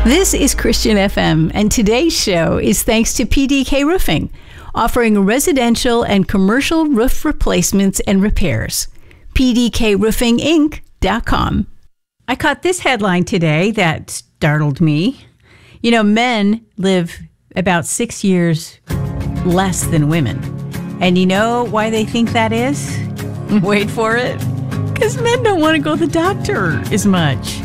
This is Christian FM, and today's show is thanks to PDK Roofing, offering residential and commercial roof replacements and repairs. PDKRoofingInc.com. I caught this headline today that startled me. You know, men live about 6 years less than women. And you know why they think that is? Wait for it. Because men don't want to go to the doctor as much.